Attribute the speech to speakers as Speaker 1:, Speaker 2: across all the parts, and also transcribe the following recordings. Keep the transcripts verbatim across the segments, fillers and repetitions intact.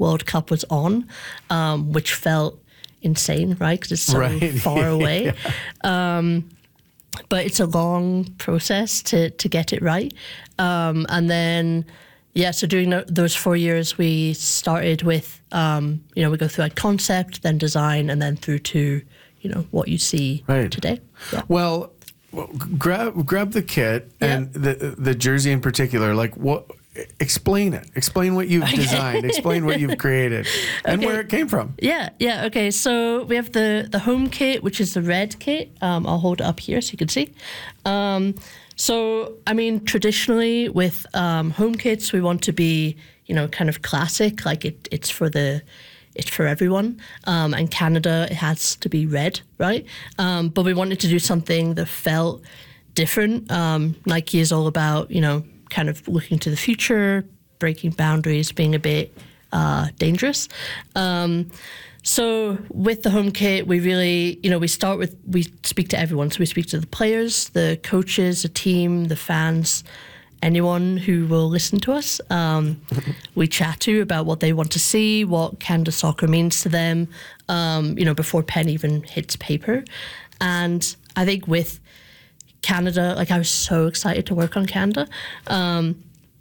Speaker 1: World Cup was on, um, which felt insane, right? Because it's so
Speaker 2: right.
Speaker 1: far away.
Speaker 2: yeah.
Speaker 1: Um, but it's a long process to, to get it right. Um, and then, yeah, so during those four years, we started with, um, you know, we go through like concept, then design, and then through to, you know, what you see
Speaker 2: right.
Speaker 1: today. Yeah.
Speaker 2: Well, grab grab the kit and yeah. the the jersey in particular. Like, what? Explain it. Explain what you've okay. designed. Explain what you've created and
Speaker 1: okay.
Speaker 2: where it came from.
Speaker 1: Yeah, yeah. Okay, so we have the the home kit, which is the red kit. Um, I'll hold it up here so you can see. Um, so, I mean, traditionally with um, home kits, we want to be, you know, kind of classic. Like it, it's for the, it's for everyone. Um, and Canada, it has to be red, right? Um, but we wanted to do something that felt different. Um, Nike is all about, you know, kind of looking to the future, breaking boundaries, being a bit uh, dangerous. Um, so with the home kit, we really, you know, we start with, we speak to everyone. So we speak to the players, the coaches, the team, the fans, anyone who will listen to us. Um, we chat to about what they want to see, what Canada soccer means to them, um, you know, before pen even hits paper. And I think with Canada, like I was so excited to work on Canada. Um,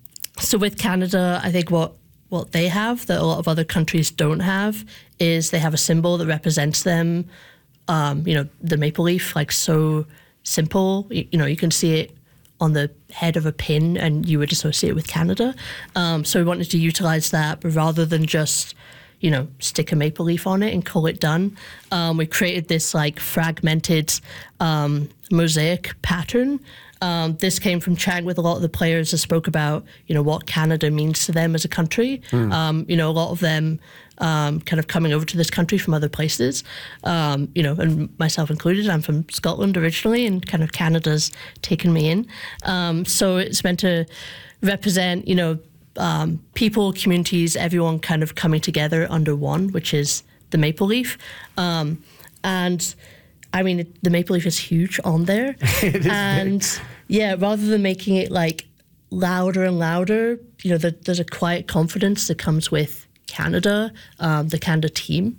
Speaker 1: so with Canada, I think what, what they have that a lot of other countries don't have is they have a symbol that represents them, um, you know, the maple leaf, like so simple. You, you know, you can see it on the head of a pin and you would associate it with Canada. Um, so we wanted to utilize that, but rather than just, you know, stick a maple leaf on it and call it done, um, we created this like fragmented um, mosaic pattern. Um, this came from chatting with a lot of the players that spoke about, you know, what Canada means to them as a country. Mm. Um, you know, a lot of them um, kind of coming over to this country from other places, um, you know, and myself included. I'm from Scotland originally, and kind of Canada's taken me in. Um, so it's meant to represent, you know, um, people, communities, everyone kind of coming together under one, which is the maple leaf. Um, and I mean, it, the maple leaf is huge on there.
Speaker 2: It is
Speaker 1: and
Speaker 2: big.
Speaker 1: Yeah, rather than making it like louder and louder, you know, the, there's a quiet confidence that comes with Canada, um, the Canada team.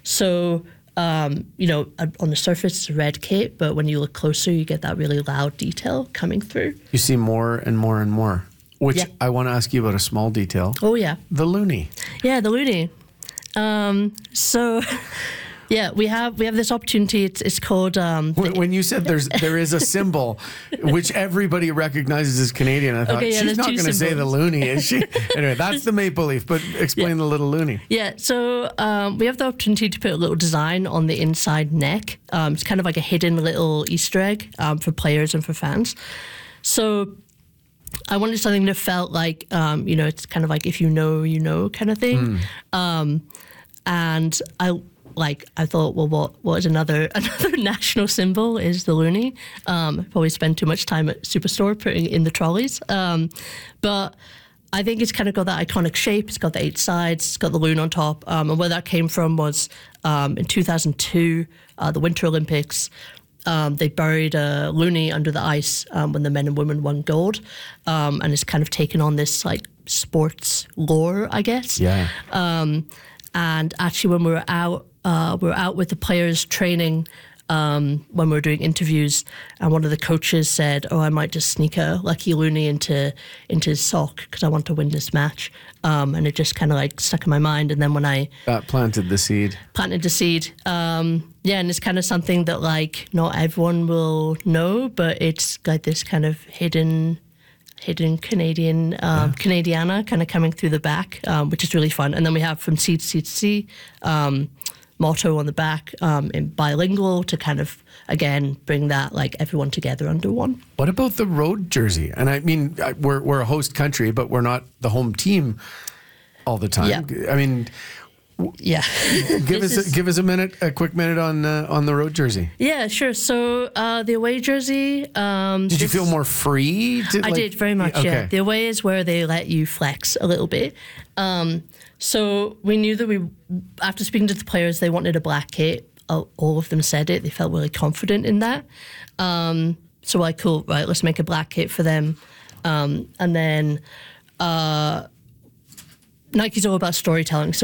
Speaker 1: So, um, you know, on the surface it's a red kit, but when you look closer, you get that really loud detail coming through.
Speaker 2: You see more and more and more, which
Speaker 1: yeah.
Speaker 2: I want to ask you about a small detail.
Speaker 1: Oh, yeah.
Speaker 2: The loonie.
Speaker 1: Yeah, the loonie. Um, so... Yeah, we have we have this opportunity. It's it's called. Um,
Speaker 2: when, when you said there's there is a symbol which everybody recognizes as Canadian, I thought
Speaker 1: okay, yeah,
Speaker 2: she's not going to say the loonie, is she? Anyway, that's the maple leaf. But explain yeah. the little loonie.
Speaker 1: Yeah, so um, we have the opportunity to put a little design on the inside neck. Um, it's kind of like a hidden little Easter egg um, for players and for fans. So I wanted something that felt like um, you know, it's kind of like if you know, you know, kind of thing. Mm. Um, and I. Like I thought, well, what what is another another national symbol is the loonie. Um, I probably spend too much time at Superstore putting it in the trolleys, um, but I think it's kind of got that iconic shape. It's got the eight sides. It's got the loon on top. Um, and where that came from was um, in two thousand two, uh, the Winter Olympics. Um, they buried a loonie under the ice um, when the men and women won gold, um, and it's kind of taken on this like sports lore, I guess.
Speaker 2: Yeah.
Speaker 1: Um, and actually, when we were out. Uh, we were out with the players training um, when we were doing interviews, and one of the coaches said, "Oh, I might just sneak a lucky loonie into into his sock because I want to win this match." Um, and it just kind of like stuck in my mind. And then when I
Speaker 2: that planted the seed,
Speaker 1: planted the seed, um, yeah, and it's kind of something that like not everyone will know, but it's like this kind of hidden. hidden Canadian, um, yeah. Canadiana kind of coming through the back, um, which is really fun. And then we have from sea to sea to sea, um, motto on the back um, in bilingual to kind of, again, bring that like everyone together under one.
Speaker 2: What about the road jersey? And I mean, we're, we're a host country, but we're not the home team all the time.
Speaker 1: Yeah.
Speaker 2: I mean...
Speaker 1: Yeah.
Speaker 2: give us a, give us a minute, a quick minute on uh, on the road jersey.
Speaker 1: Yeah, sure. So uh, the away jersey. Um,
Speaker 2: did you feel more free? To,
Speaker 1: I
Speaker 2: like,
Speaker 1: did very much.
Speaker 2: okay.
Speaker 1: Yeah. The away is where they let you flex a little bit. Um, so we knew that we, after speaking to the players, they wanted a black kit. All of them said it. They felt really confident in that. Um, so we're like, cool, right? Let's make a black kit for them. Um, and then uh, Nike's all about storytelling. So